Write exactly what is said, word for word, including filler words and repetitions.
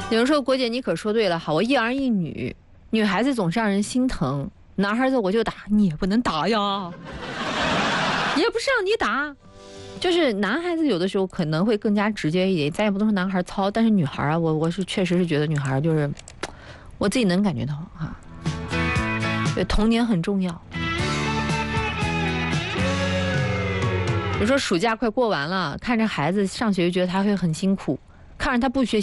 有人说郭姐你可说对了，好，我一儿一女，女孩子总是让人心疼，男孩子我就打，你也不能打呀，也不是让你打。就是男孩子有的时候可能会更加直接一点，咱也不能说男孩糙，但是女孩啊，我我是确实是觉得女孩就是，我自己能感觉到哈，对，童年很重要。比如说暑假快过完了，看着孩子上学，觉得他会很辛苦，看着他不学习。